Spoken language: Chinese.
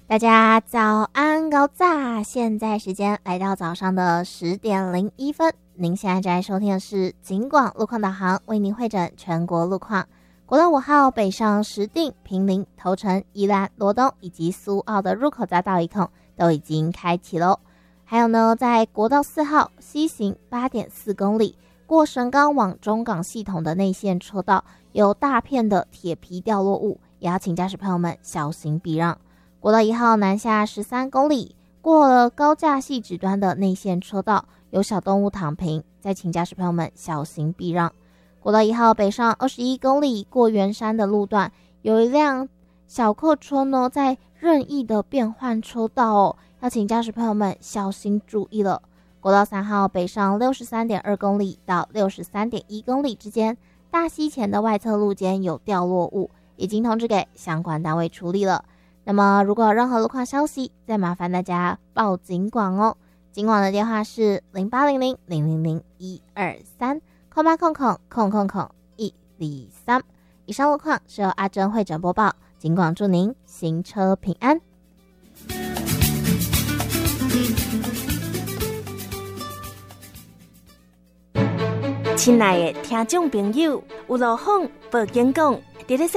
大家早安高早，现在时间来到早上的10:01，您现在正在收听的是警广路况导航，为您汇整全国路况。国道5号北上石碇、坪林、头城、宜兰、罗东以及苏澳的入口匝道一控都已经开启咯。还有呢，在国道4号西行 8.4 公里过神冈往中港系统的内线车道有大片的铁皮掉落物，也要请驾驶朋友们小心避让。国道1号南下13公里过了高架系指端的内线车道有小动物躺平，再请驾驶朋友们小心避让。国道1号北上21公里过圆山的路段有一辆小客车呢在任意的变换车道哦，要请驾驶朋友们小心注意了。国道3号北上63.2公里到63.1公里之间，大溪前的外侧路肩有掉落物，已经通知给相关单位处理了。那么如果有任何路况消息，再麻烦大家报警广哦。警广的电话是0800-000-123，0800-123。以上路况是由阿珍会诊播报，警广祝您行车平安。 亲爱的听众朋友，有路况报警讲，伫咧